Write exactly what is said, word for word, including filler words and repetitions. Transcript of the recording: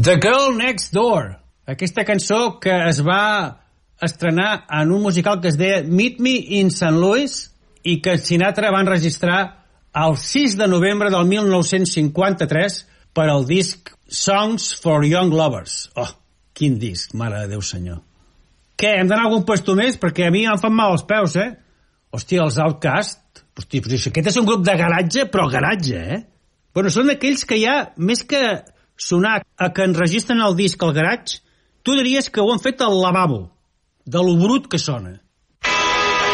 The Girl Next Door, aquesta cançó que es va estrenar en un musical que es deia Meet Me in Saint Louis i que Sinatra va enregistrar el sis de novembre del mil nou-cents cinquanta-tres per al disc Songs for Young Lovers. Oh, quin disc, mare de Déu senyor. Què, hem d'anar a algun puesto més? Perquè a mi em fan mal els peus, eh? Hòstia, els Outcast. Hòstia, aquest és un grup de garatge, però garatge, eh? Bueno, són aquells que ja, més que sonar a que enregistren el disc al garatge, tu diries que ho han fet al lavabo, de lo brut que sona.